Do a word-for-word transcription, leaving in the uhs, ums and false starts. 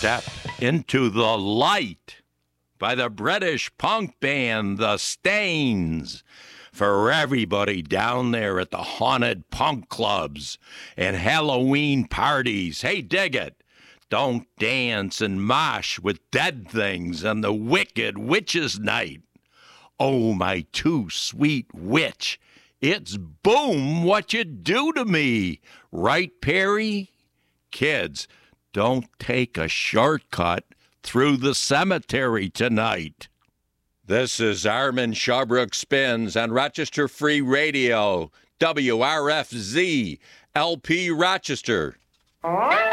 Step into the Light by the British punk band The Stains. For everybody down there at the haunted punk clubs and Halloween parties. Hey, dig it. Don't dance and mosh with dead things on the wicked witches' night. Oh, my too sweet witch, it's boom what you do to me. Right, Perry? Kids, don't take a shortcut through the cemetery tonight. This is Armin Shawbrook Spins on Rochester Free Radio, W R F Z, L P Rochester.